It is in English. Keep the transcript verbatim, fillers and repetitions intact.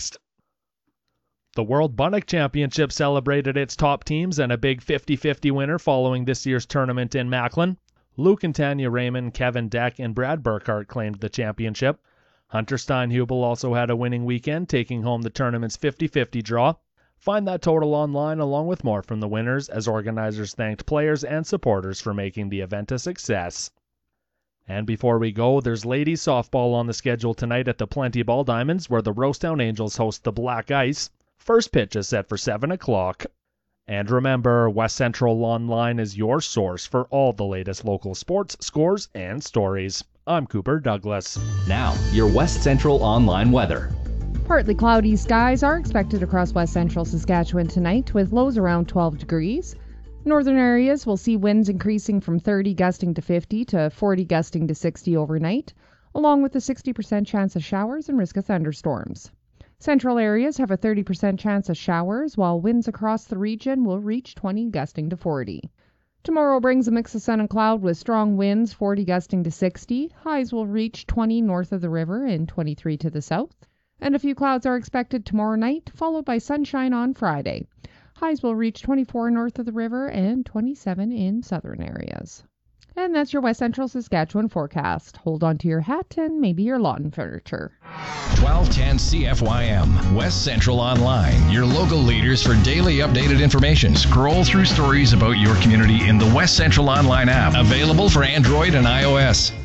next. The World Bunnock Championship celebrated its top teams and a big fifty-fifty winner following this year's tournament in Macklin. Luke and Tanya Raymond, Kevin Deck, and Brad Burkhart claimed the championship. Hunter Steinhubel also had a winning weekend, taking home the tournament's fifty-fifty draw. Find that total online along with more from the winners as organizers thanked players and supporters for making the event a success. And before we go, there's ladies softball on the schedule tonight at the Plenty Ball Diamonds, where the Rosestown Angels host the Black Ice. First pitch is set for seven o'clock. And remember, West Central Online is your source for all the latest local sports, scores, and stories. I'm Cooper Douglas. Now, your West Central Online weather. Partly cloudy skies are expected across West Central Saskatchewan tonight, with lows around twelve degrees. Northern areas will see winds increasing from thirty gusting to fifty to forty gusting to sixty overnight, along with a sixty percent chance of showers and risk of thunderstorms. Central areas have a thirty percent chance of showers, while winds across the region will reach twenty gusting to forty. Tomorrow brings a mix of sun and cloud with strong winds, forty gusting to sixty. Highs will reach twenty north of the river and twenty-three to the south. And a few clouds are expected tomorrow night, followed by sunshine on Friday. Highs will reach twenty-four north of the river and twenty-seven in southern areas. And that's your West Central Saskatchewan forecast. Hold on to your hat and maybe your lawn furniture. twelve ten C F Y M, West Central Online, your local leaders for daily updated information. Scroll through stories about your community in the West Central Online app, available for Android and iOS.